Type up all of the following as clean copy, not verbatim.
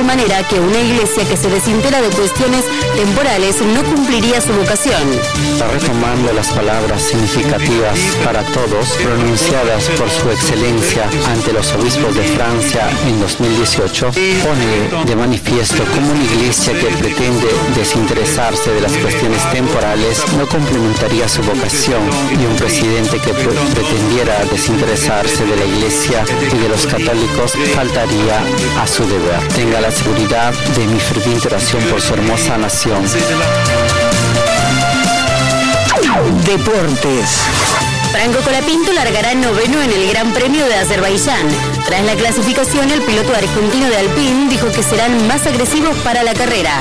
tal manera que una iglesia que se desintegra de cuestiones temporales no cumpliría su vocación. Retomando las palabras significativas para todos pronunciadas por su excelencia ante los obispos de Francia en 2018, pone de manifiesto cómo una iglesia que pretende desinteresarse de las cuestiones temporales no complementaría su vocación, y un presidente que pretendiera desinteresarse de la iglesia y de los católicos faltaría a su deber. Tenga la seguridad de mi ferviente oración por su hermosa nación. Deportes. Franco Colapinto largará noveno en el Gran Premio de Azerbaiyán. Tras la clasificación, el piloto argentino de Alpine dijo que serán más agresivos para la carrera.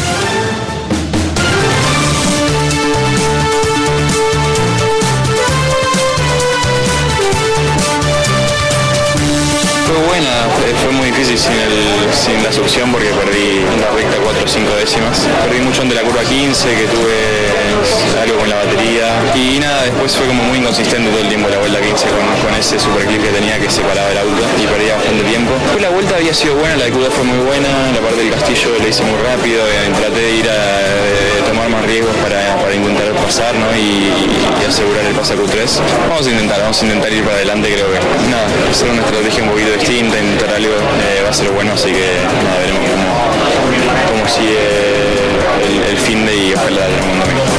Fue muy difícil sin la succión porque perdí en la recta 4 o 5 décimas. Perdí mucho ante la curva 15, que tuve algo con la batería. Y nada, después fue como muy inconsistente todo el tiempo la vuelta 15 con ese superclip que tenía que separaba el auto y perdía bastante tiempo. Después la vuelta había sido buena, la de Cuda fue muy buena, la parte del Castillo la hice muy rápido, traté de ir a tomar más riesgos para intentar pasar, ¿no? y asegurar el pase a Q3. Vamos a intentar ir para adelante, creo que nada, hacer una estrategia un poquito distinta, intentar algo, va a ser bueno, así que nada, veremos cómo sigue el fin de y ojalá tenemos un domingo.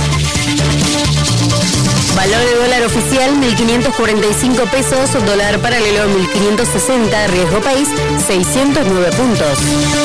Valor de dólar oficial 1.545 pesos, dólar paralelo 1.560, riesgo país 609 puntos.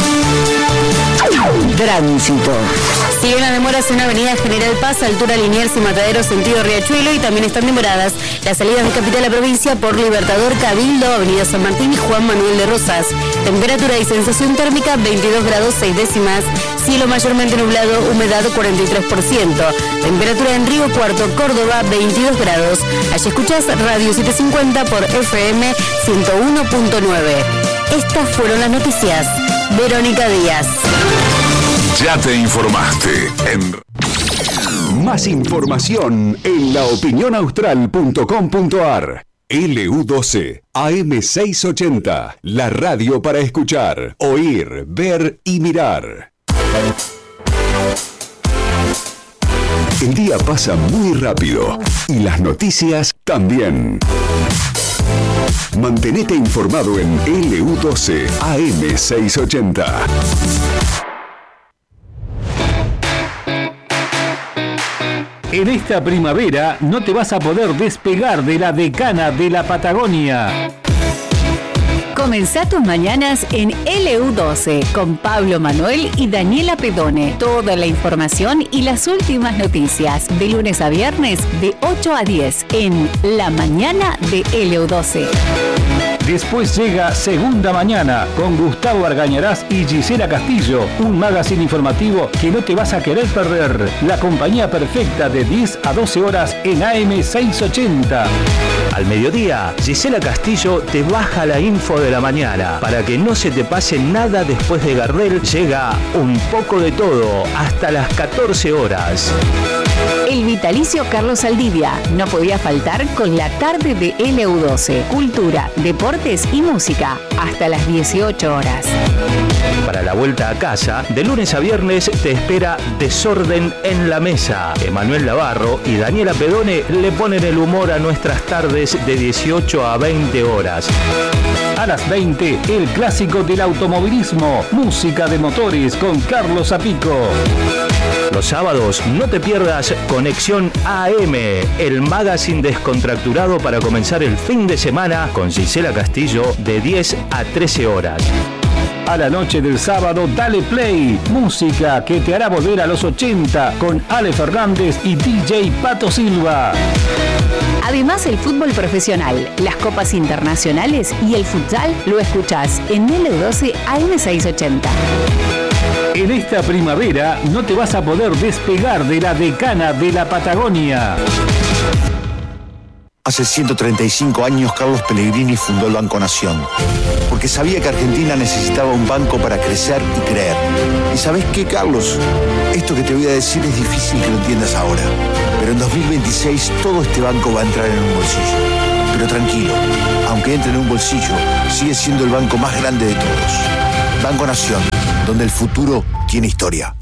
Tránsito. Siguen las demoras en Avenida General Paz, altura Liniers y Matadero, sentido Riachuelo, y también están demoradas las salidas de Capital a Provincia por Libertador, Cabildo, Avenida San Martín y Juan Manuel de Rosas. Temperatura y sensación térmica 22 grados 6 décimas, cielo mayormente nublado, humedad 43%. Temperatura en Río Cuarto, Córdoba 22 grados. Allí escuchás Radio 750 por FM 101.9. Estas fueron las noticias. Verónica Díaz. Ya te informaste. Más información en laopinionaustral.com.ar. LU12 AM680, la radio para escuchar, oír, ver y mirar. El día pasa muy rápido y las noticias también. Mantenete informado en LU12 AM680. En esta primavera no te vas a poder despegar de la decana de la Patagonia. Comenzá tus mañanas en LU12 con Pablo Manuel y Daniela Pedone. Toda la información y las últimas noticias de lunes a viernes de 8 a 10 en La Mañana de LU12. Después llega Segunda Mañana con Gustavo Argañarás y Gisela Castillo, un magazine informativo que no te vas a querer perder. La compañía perfecta de 10 a 12 horas en AM680. Al mediodía, Gisela Castillo te baja la info de la mañana. Para que no se te pase nada después de Gardel, llega Un poco de todo hasta las 14 horas. El vitalicio Carlos Saldivia no podía faltar con la tarde de LU12. Cultura, deportes y música hasta las 18 horas. Para la vuelta a casa, de lunes a viernes te espera Desorden en la Mesa. Emanuel Navarro y Daniela Pedone le ponen el humor a nuestras tardes de 18 a 20 horas. A las 20, el clásico del automovilismo, música de motores con Carlos Apico. Los sábados no te pierdas Conexión AM, el magazine descontracturado para comenzar el fin de semana con Gisela Castillo de 10 a 13 horas. A la noche del sábado, dale play, música que te hará volver a los 80 con Ale Fernández y DJ Pato Silva. Además, el fútbol profesional, las copas internacionales y el futsal lo escuchás en LU12 AM680. En esta primavera no te vas a poder despegar de la decana de la Patagonia. Hace 135 años Carlos Pellegrini fundó el Banco Nación, porque sabía que Argentina necesitaba un banco para crecer y creer. ¿Y sabés qué, Carlos? Esto que te voy a decir es difícil que lo entiendas ahora, pero en 2026 todo este banco va a entrar en un bolsillo. Pero tranquilo, aunque entre en un bolsillo, sigue siendo el banco más grande de todos. Banco Nación, donde el futuro tiene historia.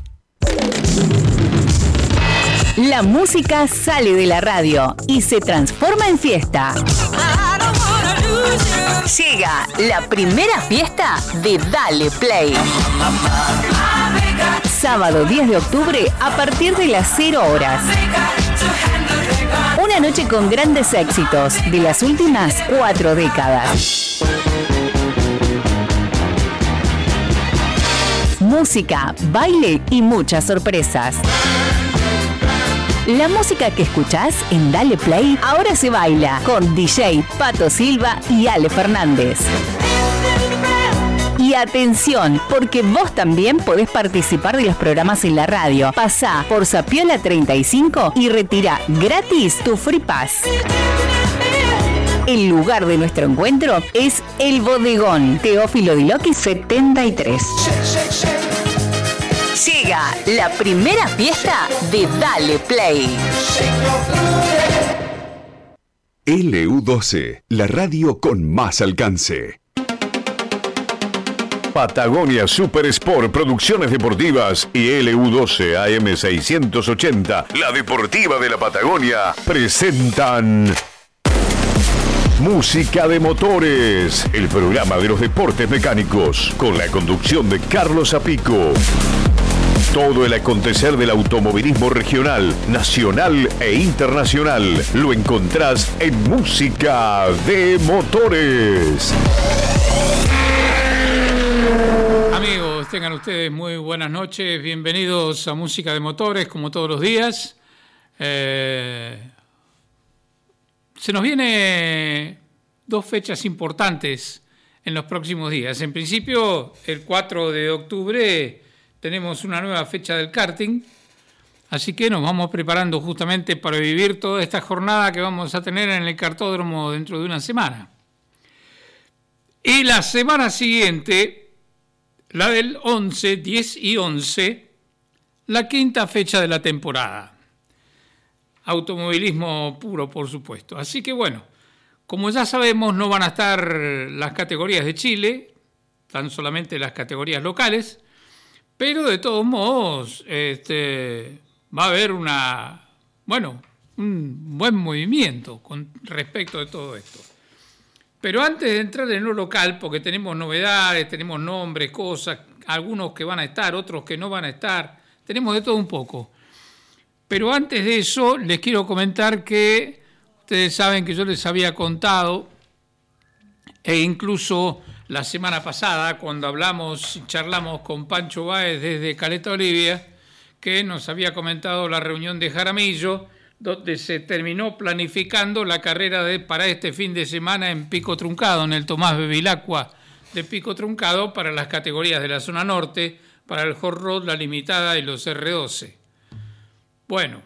La música sale de la radio y se transforma en fiesta. Llega la primera fiesta de Dale Play. Sábado 10 de octubre a partir de las 0 horas. Una noche con grandes éxitos de las últimas 4 décadas. Música, baile y muchas sorpresas. La música que escuchás en Dale Play ahora se baila con DJ Pato Silva y Ale Fernández. Y atención, porque vos también podés participar de los programas en la radio. Pasá por Zapiola 35 y retira gratis tu Free Pass. El lugar de nuestro encuentro es El Bodegón, Teófilo Di Locchi 73. Llega la primera fiesta de Dale Play. LU12, la radio con más alcance. Patagonia Super Sport Producciones Deportivas y LU12 AM 680, la deportiva de la Patagonia, presentan Música de Motores, el programa de los deportes mecánicos, con la conducción de Carlos Apico. Todo el acontecer del automovilismo regional, nacional e internacional lo encontrás en Música de Motores. Amigos, tengan ustedes muy buenas noches, bienvenidos a Música de Motores, como todos los días. Se nos viene 2 fechas importantes en los próximos días. En principio, el 4 de octubre tenemos una nueva fecha del karting, así que nos vamos preparando justamente para vivir toda esta jornada que vamos a tener en el kartódromo dentro de una semana. Y la semana siguiente, la del 11, 10 y 11, la 5ª fecha de la temporada. Automovilismo puro, por supuesto. Así que bueno, como ya sabemos, no van a estar las categorías de Chile, tan solamente las categorías locales, pero de todos modos va a haber un buen movimiento con respecto de todo esto. Pero antes de entrar en lo local, porque tenemos novedades, tenemos nombres, cosas, algunos que van a estar, otros que no van a estar, tenemos de todo un poco. Pero antes de eso, les quiero comentar que ustedes saben que yo les había contado, e incluso la semana pasada, cuando charlamos con Pancho Báez desde Caleta Olivia, que nos había comentado la reunión de Jaramillo, donde se terminó planificando la carrera para este fin de semana en Pico Truncado, en el Tomás Bevilacqua de Pico Truncado, para las categorías de la zona norte, para el Hot Rod, la limitada y los R12. Bueno,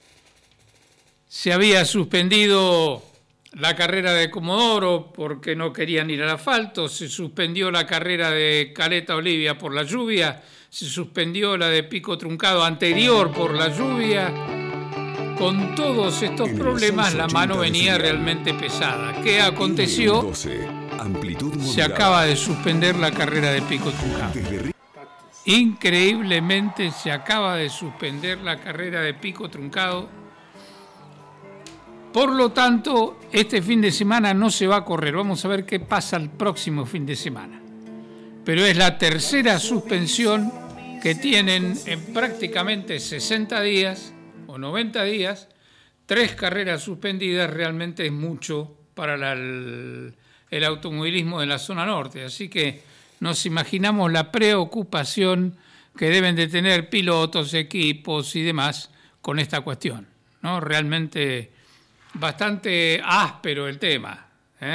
se había suspendido la carrera de Comodoro porque no querían ir al asfalto, se suspendió la carrera de Caleta Olivia por la lluvia, se suspendió la de Pico Truncado anterior por la lluvia. Con todos estos problemas la mano venía realmente pesada. ¿Qué aconteció? Se acaba de suspender la carrera de Pico Truncado. Increíblemente se acaba de suspender la carrera de Pico Truncado. Por lo tanto, este fin de semana no se va a correr. Vamos a ver qué pasa el próximo fin de semana. Pero es la tercera suspensión que tienen en prácticamente 60 días o 90 días. 3 carreras suspendidas realmente es mucho para el automovilismo de la zona norte. Así que nos imaginamos la preocupación que deben de tener pilotos, equipos y demás con esta cuestión, ¿no? Realmente bastante áspero el tema,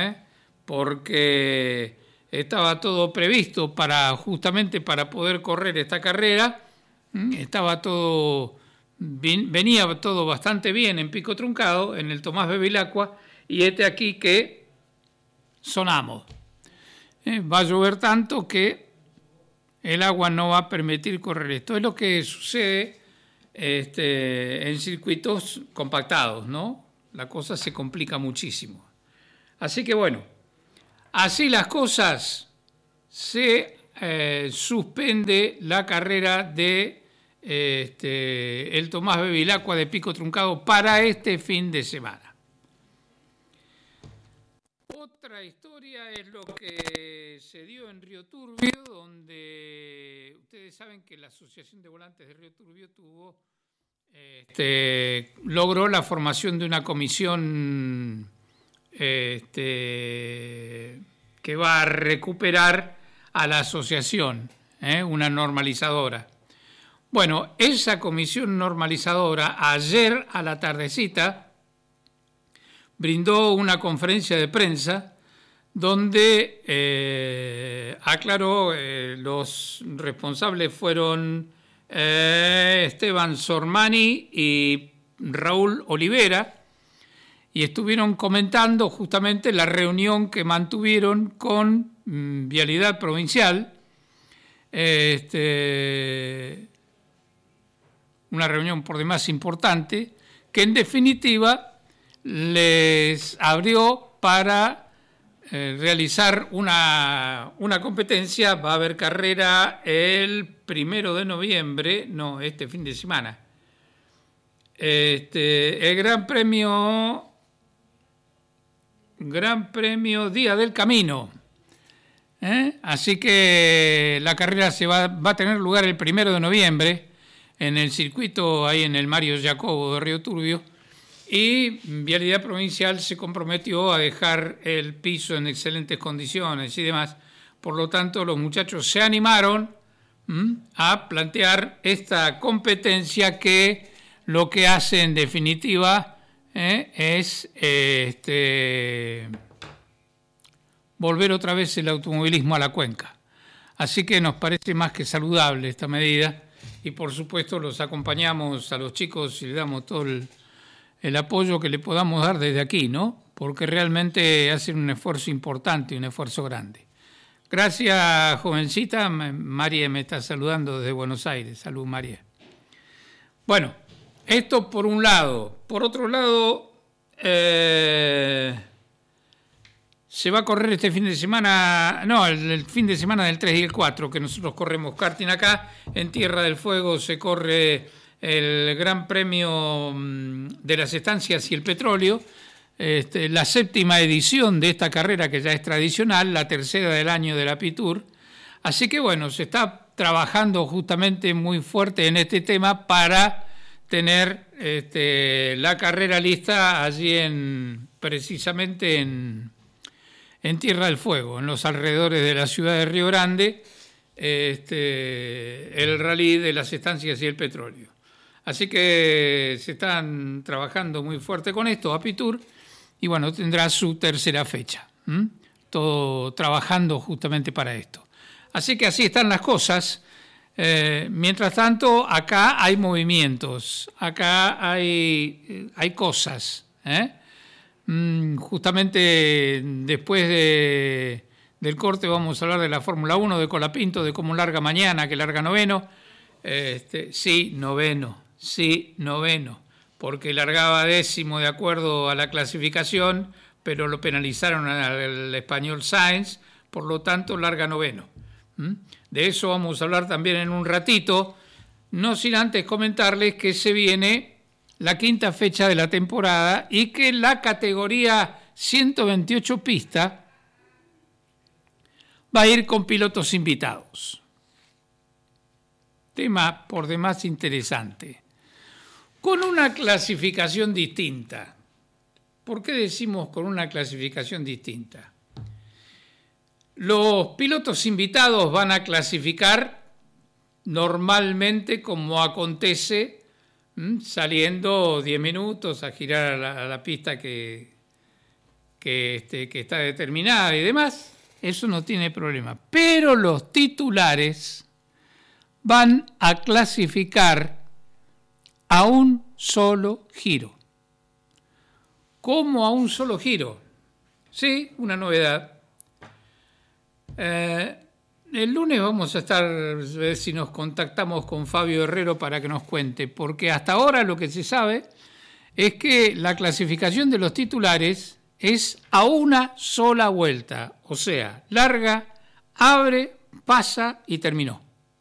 porque estaba todo previsto justamente para poder correr esta carrera, estaba todo bien, venía todo bastante bien en Pico Truncado, en el Tomás Bevilacqua, y aquí que sonamos. Va a llover tanto que el agua no va a permitir correr esto. Es lo que sucede en circuitos compactados, ¿no? La cosa se complica muchísimo. Así que bueno, así las cosas, se suspende la carrera de el Tomás Bevilacqua de Pico Truncado para este fin de semana. Otra historia es lo que se dio en Río Turbio, donde ustedes saben que la Asociación de Volantes de Río Turbio logró la formación de una comisión que va a recuperar a la asociación, una normalizadora. Bueno, esa comisión normalizadora ayer a la tardecita brindó una conferencia de prensa donde aclaró, los responsables fueron Esteban Sormani y Raúl Olivera, y estuvieron comentando justamente la reunión que mantuvieron con Vialidad Provincial, una reunión por demás importante, que en definitiva les abrió para realizar una competencia. Va a haber carrera el 1 de noviembre, no, este fin de semana. El Gran Premio Día del Camino. Así que la carrera va a tener lugar el 1 de noviembre en el circuito ahí en el Mario Jacobo de Río Turbio, y Vialidad Provincial se comprometió a dejar el piso en excelentes condiciones y demás. Por lo tanto, los muchachos se animaron a plantear esta competencia, que lo que hace en definitiva es volver otra vez el automovilismo a la cuenca. Así que nos parece más que saludable esta medida, y por supuesto los acompañamos a los chicos y le damos todo el apoyo que le podamos dar desde aquí, ¿no? Porque realmente hacen un esfuerzo importante y un esfuerzo grande. Gracias, jovencita. María me está saludando desde Buenos Aires. Salud, María. Bueno, esto por un lado. Por otro lado, se va a correr este fin de semana, el fin de semana del 3 y el 4, que nosotros corremos karting acá. En Tierra del Fuego se corre el Gran Premio de las Estancias y el Petróleo, la 7ª edición de esta carrera, que ya es tradicional, la 3ª del año de la PITUR. Así que bueno, se está trabajando justamente muy fuerte en este tema para tener la carrera lista allí precisamente en Tierra del Fuego, en los alrededores de la ciudad de Río Grande, el rally de las Estancias y el Petróleo. Así que se están trabajando muy fuerte con esto, Apitur, y bueno, tendrá su 3ª fecha. Todo trabajando justamente para esto. Así que así están las cosas. Mientras tanto, acá hay movimientos, acá hay cosas. Justamente después del corte vamos a hablar de la Fórmula 1, de Colapinto, de cómo larga mañana, que larga noveno. Sí, noveno, porque largaba 10º de acuerdo a la clasificación, pero lo penalizaron al español Sainz, por lo tanto larga noveno. De eso vamos a hablar también en un ratito, no sin antes comentarles que se viene la 5ª fecha de la temporada y que la categoría 128 pistas va a ir con pilotos invitados. Tema por demás interesante, con una clasificación distinta. ¿Por qué decimos con una clasificación distinta? Los pilotos invitados van a clasificar normalmente como acontece, saliendo 10 minutos a girar a la pista que está determinada y demás. Eso no tiene problema. Pero los titulares van a clasificar a un solo giro. ¿Cómo a un solo giro? Sí, una novedad. El lunes vamos a estar, a ver si nos contactamos con Fabio Herrero para que nos cuente, porque hasta ahora lo que se sabe es que la clasificación de los titulares es a una sola vuelta, o sea, larga, abre, pasa y terminó.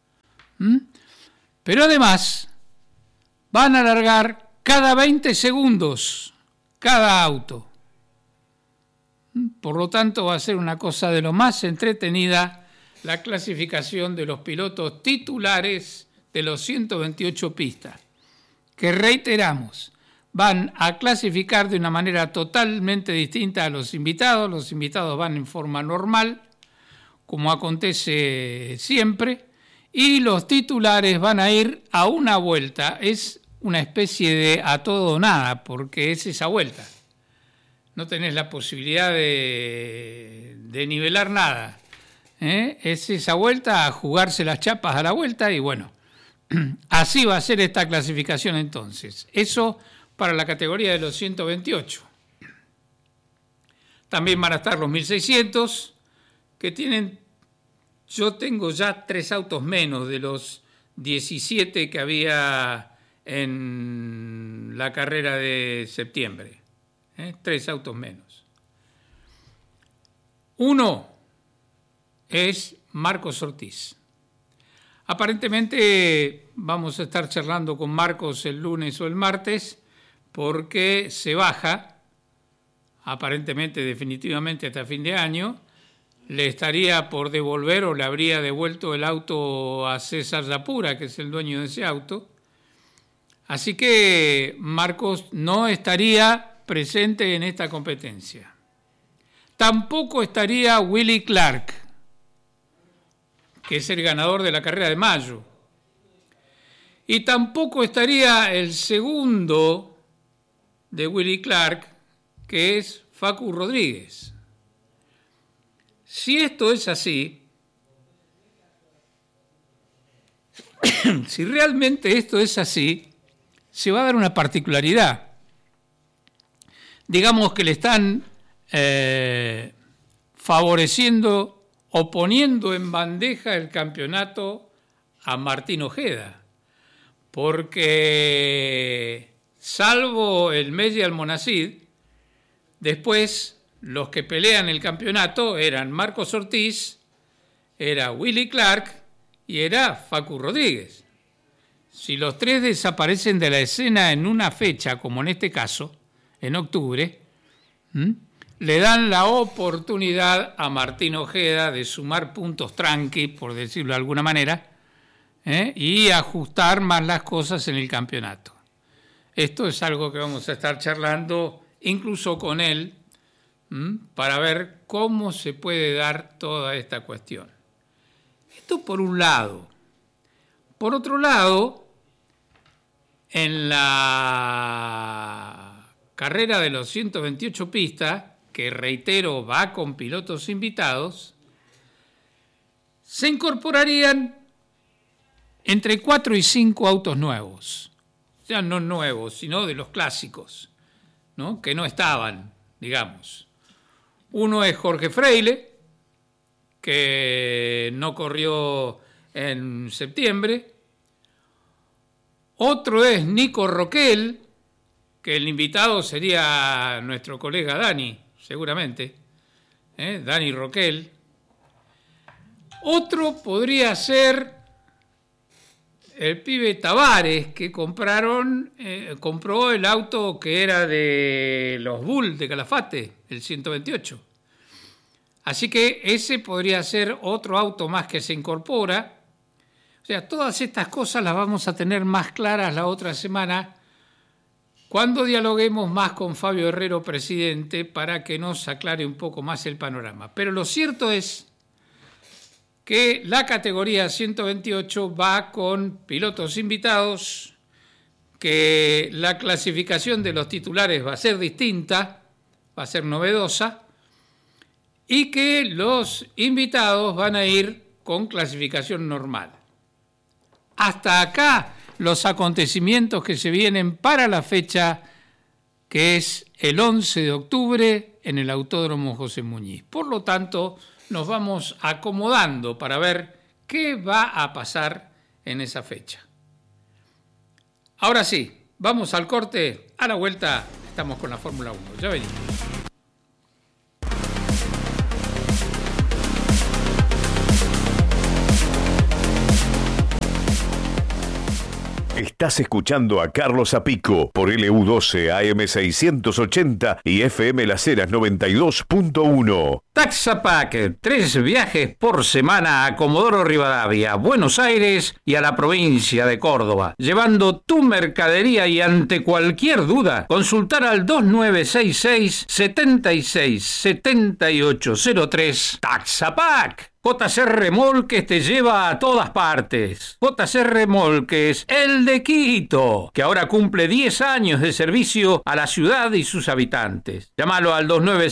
Pero además van a largar cada 20 segundos cada auto. Por lo tanto, va a ser una cosa de lo más entretenida la clasificación de los pilotos titulares de los 128 pistas, que reiteramos, van a clasificar de una manera totalmente distinta a los invitados. Los invitados van en forma normal, como acontece siempre, y los titulares van a ir a una vuelta. Es una especie de a todo o nada, porque es esa vuelta. No tenés la posibilidad de nivelar nada. Es esa vuelta, a jugarse las chapas a la vuelta, y bueno, así va a ser esta clasificación entonces. Eso para la categoría de los 128. También van a estar los 1600, que tienen, yo tengo ya 3 autos menos de los 17 que había en la carrera de septiembre. 3 autos menos. Uno es Marcos Ortiz. Aparentemente vamos a estar charlando con Marcos el lunes o el martes, porque se baja, aparentemente definitivamente hasta fin de año. Le estaría por devolver o le habría devuelto el auto a César Yapura, que es el dueño de ese auto. Así que Marcos no estaría presente en esta competencia. Tampoco estaría Willy Clark, que es el ganador de la carrera de mayo. Y tampoco estaría el segundo de Willy Clark, que es Facu Rodríguez. Si esto es así, si realmente esto es así, se va a dar una particularidad. Digamos que le están favoreciendo o poniendo en bandeja el campeonato a Martín Ojeda, porque salvo el Messi Almonacid, después los que pelean el campeonato eran Marcos Ortiz, era Willy Clark y era Facu Rodríguez. Si los 3 desaparecen de la escena en una fecha, como en este caso, en octubre, le dan la oportunidad a Martín Ojeda de sumar puntos tranqui, por decirlo de alguna manera, y ajustar más las cosas en el campeonato. Esto es algo que vamos a estar charlando incluso con él, para ver cómo se puede dar toda esta cuestión. Esto por un lado. Por otro lado, en la carrera de los 128 pistas, que reitero va con pilotos invitados, se incorporarían entre 4 y 5 autos nuevos. O sea, no nuevos, sino de los clásicos, ¿no? Que no estaban, digamos. Uno es Jorge Freile, que no corrió en septiembre. Otro es Nico Roquel, que el invitado sería nuestro colega Dani, seguramente. Dani Roquel. Otro podría ser el pibe Tavares, que compró el auto que era de los Bull de Calafate, el 128. Así que ese podría ser otro auto más que se incorpora. O sea, todas estas cosas las vamos a tener más claras la otra semana, cuando dialoguemos más con Fabio Herrero, presidente, para que nos aclare un poco más el panorama. Pero lo cierto es que la categoría 128 va con pilotos invitados, que la clasificación de los titulares va a ser distinta, va a ser novedosa, y que los invitados van a ir con clasificación normal. Hasta acá los acontecimientos que se vienen para la fecha que es el 11 de octubre en el Autódromo José Muñiz. Por lo tanto, nos vamos acomodando para ver qué va a pasar en esa fecha. Ahora sí, vamos al corte. A la vuelta estamos con la Fórmula 1. Ya venimos. Estás escuchando a Carlos Apico por LU12 AM 680 y FM Las Heras 92.1. Taxapack, 3 viajes por semana a Comodoro Rivadavia, Buenos Aires y a la provincia de Córdoba, llevando tu mercadería y ante cualquier duda, consultar al 2966-767803 Taxapack. JC Remolques te lleva a todas partes. JC Remolques, el de Quito, que ahora cumple 10 años de servicio a la ciudad y sus habitantes. Llámalo al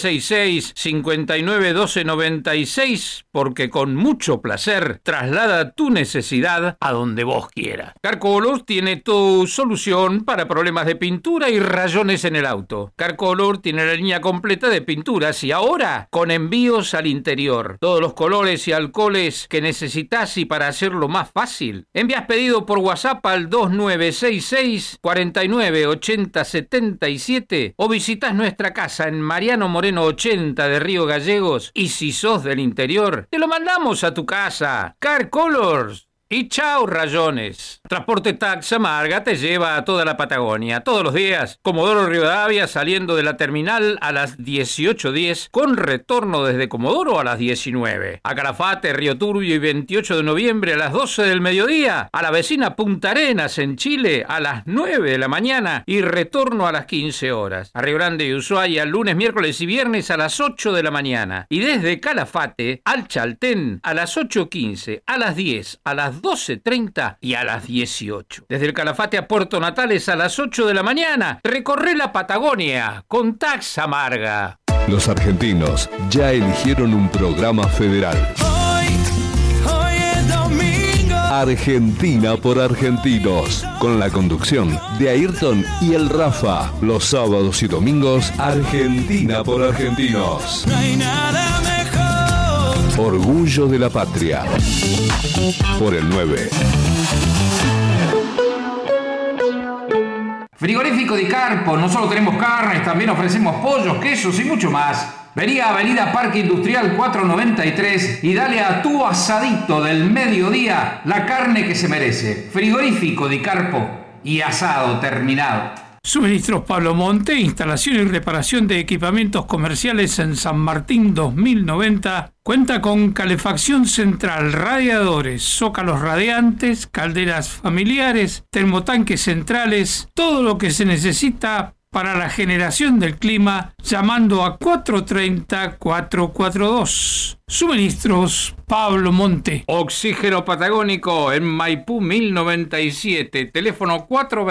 2966-591296 porque con mucho placer traslada tu necesidad a donde vos quieras. Carcolor tiene tu solución para problemas de pintura y rayones en el auto. Carcolor tiene la línea completa de pinturas y ahora con envíos al interior. Todos los colores y alcoholes que necesitas y para hacerlo más fácil, envías pedido por WhatsApp al 2966 49 80 77 o visitas nuestra casa en Mariano Moreno 80 de Río Gallegos y si sos del interior, te lo mandamos a tu casa. Car Colors. Y chao rayones. Transporte Taxa Marga te lleva a toda la Patagonia, todos los días. Comodoro Rivadavia saliendo de la terminal a las 18:10 con retorno desde Comodoro a las 19. A Calafate, Río Turbio y 28 de noviembre a las 12 del mediodía. A la vecina Punta Arenas en Chile a las 9 de la mañana y retorno a las 15 horas. A Río Grande y Ushuaia lunes, miércoles y viernes a las 8 de la mañana. Y desde Calafate al Chaltén a las 8:15, a las 10, a las 12:30 y a las 18. Desde el Calafate a Puerto Natales a las 8 de la mañana. Recorre la Patagonia con Taxa Marga. Los argentinos ya eligieron un programa federal. Hoy es domingo. Argentina por argentinos. Con la conducción de Ayrton y el Rafa. Los sábados y domingos, Argentina por argentinos. No hay nada mejor. Orgullo de la patria. Por el 9. Frigorífico Di Carpo, no solo tenemos carnes, también ofrecemos pollos, quesos y mucho más. Vení a Avenida Parque Industrial 493 y dale a tu asadito del mediodía la carne que se merece. Frigorífico Di Carpo y asado terminado. Suministros Pablo Monte, instalación y reparación de equipamientos comerciales en San Martín 2090. Cuenta con calefacción central, radiadores, zócalos radiantes, calderas familiares, termotanques centrales, todo lo que se necesita para la generación del clima, llamando a 430-442. Suministros Pablo Monte. Oxígeno Patagónico en Maipú 1097, teléfono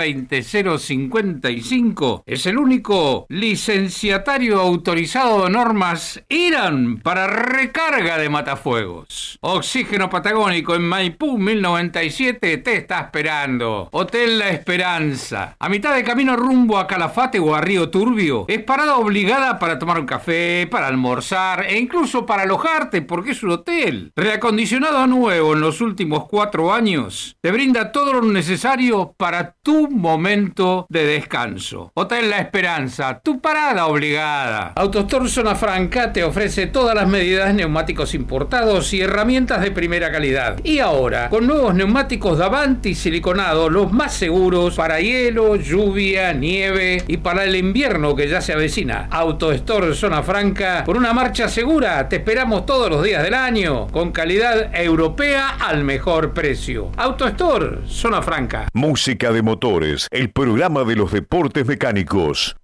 420-055. Es el único licenciatario autorizado de normas IRAN para recarga de matafuegos. Oxígeno Patagónico en Maipú 1097 te está esperando. Hotel La Esperanza. A mitad de camino rumbo a Calafate o a Río Turbio, es parada obligada para tomar un café, para almorzar e incluso para alojarte porque es un hotel. Reacondicionado a nuevo en los últimos 4 años, te brinda todo lo necesario para tu momento de descanso. Hotel La Esperanza, tu parada obligada. AutoStore Zona Franca te ofrece todas las medidas, neumáticos importados y herramientas de primera calidad. Y ahora, con nuevos neumáticos Davanti siliconados, los más seguros para hielo, lluvia, nieve y para el invierno que ya se avecina. AutoStore Zona Franca, por una marcha segura, te esperamos todos los días del año, con calidad europea al mejor precio. AutoStore Zona Franca. Música de motores, el programa de los deportes mecánicos.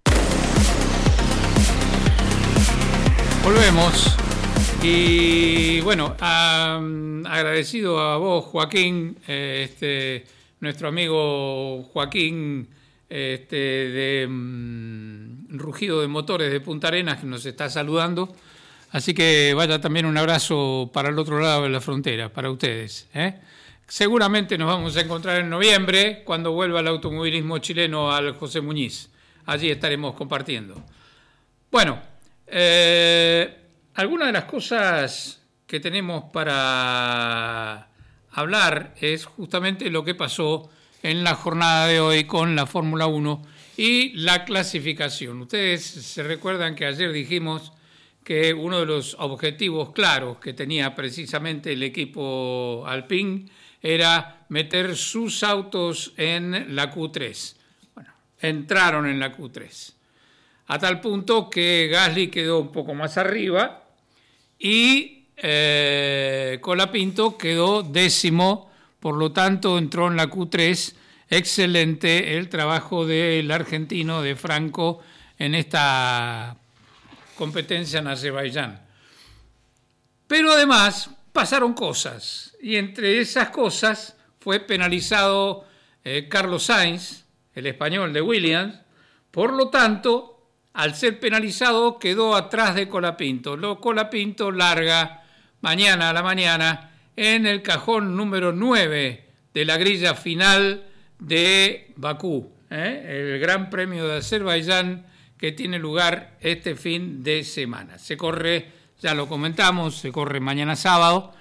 Volvemos. Y bueno, agradecido a vos, Joaquín, nuestro amigo Joaquín de Rugido de Motores de Punta Arenas, que nos está saludando. Así que vaya también un abrazo para el otro lado de la frontera, para ustedes. Seguramente nos vamos a encontrar en noviembre, cuando vuelva el automovilismo chileno al José Muñiz. Allí estaremos compartiendo. Bueno, algunas de las cosas que tenemos para hablar es justamente lo que pasó en la jornada de hoy con la Fórmula 1 y la clasificación. Ustedes se recuerdan que ayer dijimos que uno de los objetivos claros que tenía precisamente el equipo Alpine era meter sus autos en la Q3. Bueno, entraron en la Q3. A tal punto que Gasly quedó un poco más arriba y Colapinto quedó 10º, por lo tanto entró en la Q3. Excelente el trabajo del argentino, de Franco, en esta competencia en Azerbaiyán. Pero además pasaron cosas, y entre esas cosas fue penalizado Carlos Sainz, el español de Williams. Por lo tanto, al ser penalizado, quedó atrás de Colapinto. Colapinto larga mañana a la mañana en el cajón número 9 de la grilla final de Bakú, el Gran Premio de Azerbaiyán que tiene lugar este fin de semana. Se corre, ya lo comentamos, se corre mañana sábado.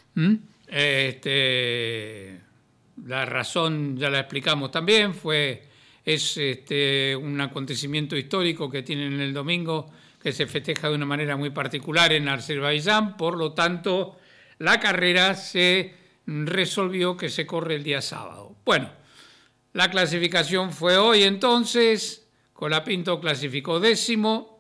La razón ya la explicamos también, es un acontecimiento histórico que tienen el domingo, que se festeja de una manera muy particular en Azerbaiyán. Por lo tanto, la carrera se resolvió que se corre el día sábado. Bueno, la clasificación fue hoy entonces. Colapinto clasificó 10º.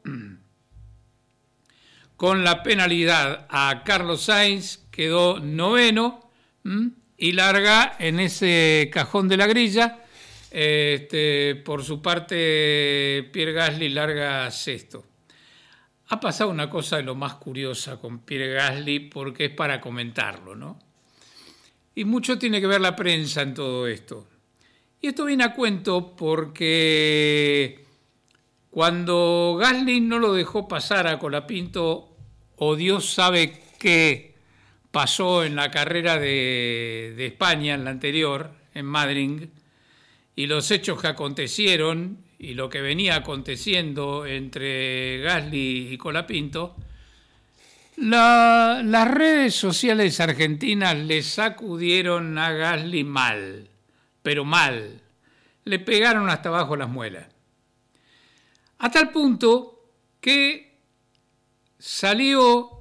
Con la penalidad a Carlos Sainz quedó 9º y larga en ese cajón de la grilla. Por su parte, Pierre Gasly larga 6º. Ha pasado una cosa de lo más curiosa con Pierre Gasly, porque es para comentarlo, ¿no? Y mucho tiene que ver la prensa en todo esto. Y esto viene a cuento porque cuando Gasly no lo dejó pasar a Colapinto, o Dios sabe qué pasó en la carrera de España, en la anterior, en Madrid, y los hechos que acontecieron y lo que venía aconteciendo entre Gasly y Colapinto, las redes sociales argentinas le sacudieron a Gasly mal, pero mal. Le pegaron hasta abajo las muelas. A tal punto que salió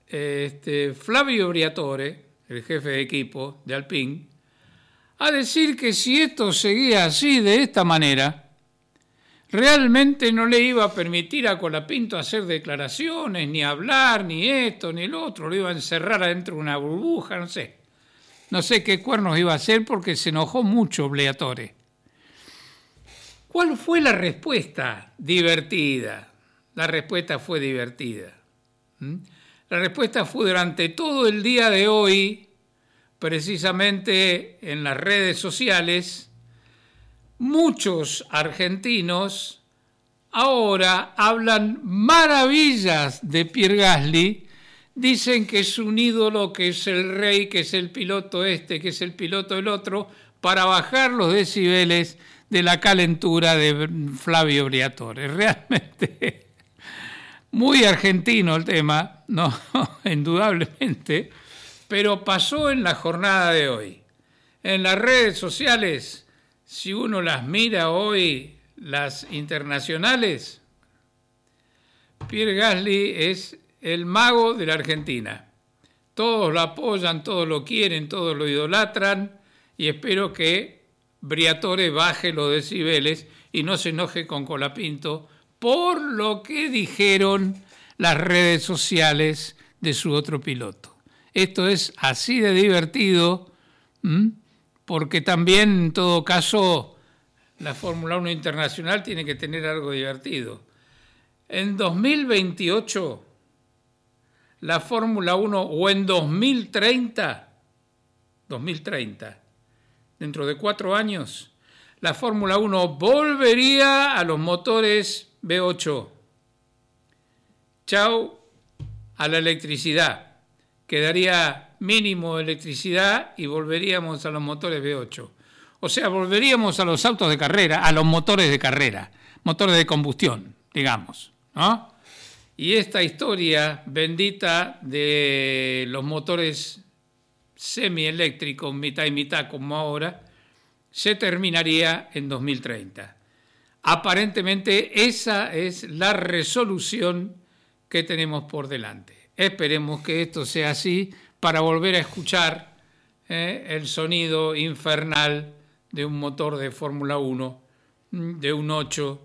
Flavio Briatore, el jefe de equipo de Alpine, a decir que si esto seguía así, de esta manera, realmente no le iba a permitir a Colapinto hacer declaraciones, ni hablar, ni esto, ni el otro. Lo iba a encerrar adentro de una burbuja, no sé. No sé qué cuernos iba a hacer porque se enojó mucho Briatore. ¿Cuál fue la respuesta? Divertida. La respuesta fue divertida. La respuesta fue durante todo el día de hoy, precisamente en las redes sociales. Muchos argentinos ahora hablan maravillas de Pierre Gasly, dicen que es un ídolo, que es el rey, que es el piloto que es el piloto del otro, para bajar los decibeles de la calentura de Flavio Briatore. Realmente muy argentino el tema, no, indudablemente, pero pasó en la jornada de hoy. En las redes sociales, si uno las mira hoy, las internacionales, Pierre Gasly es el mago de la Argentina. Todos lo apoyan, todos lo quieren, todos lo idolatran, y espero que Briatore baje los decibeles y no se enoje con Colapinto por lo que dijeron las redes sociales de su otro piloto. Esto es así de divertido, porque también, en todo caso, la Fórmula 1 internacional tiene que tener algo divertido. En 2028, la Fórmula 1, o en 2030, dentro de 4 años, la Fórmula 1 volvería a los motores V8. Chau a la electricidad. Quedaría mínimo de electricidad y volveríamos a los motores V8. O sea, volveríamos a los autos de carrera, a los motores de carrera, motores de combustión, digamos, ¿no? Y esta historia bendita de los motores semieléctricos, mitad y mitad como ahora, se terminaría en 2030. Aparentemente esa es la resolución que tenemos por delante. Esperemos que esto sea así para volver a escuchar el sonido infernal de un motor de Fórmula 1, de un 8,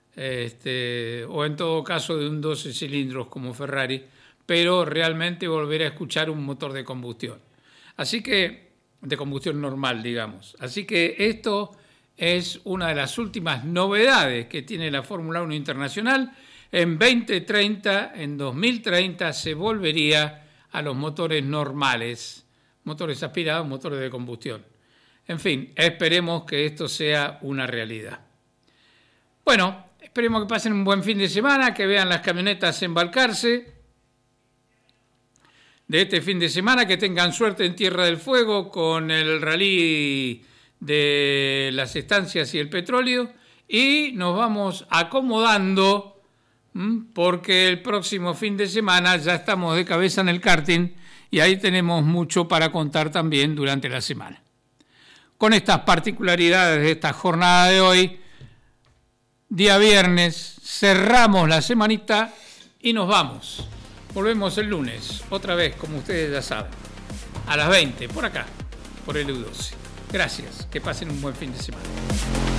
o en todo caso de un 12 cilindros como Ferrari, pero realmente volver a escuchar un motor de combustión. Así que, de combustión normal, digamos. Así que esto es una de las últimas novedades que tiene la Fórmula 1 Internacional. En 2030, en 2030, se volvería a los motores normales, motores aspirados, motores de combustión. En fin, esperemos que esto sea una realidad. Bueno, esperemos que pasen un buen fin de semana, que vean las camionetas embarcarse de este fin de semana, que tengan suerte en Tierra del Fuego con el rally de las estancias y el petróleo, y nos vamos acomodando porque el próximo fin de semana ya estamos de cabeza en el karting y ahí tenemos mucho para contar también durante la semana. Con estas particularidades de esta jornada de hoy, día viernes, cerramos la semanita y nos vamos. Volvemos el lunes, otra vez, como ustedes ya saben, a las 20, por acá, por el LU12. Gracias, que pasen un buen fin de semana.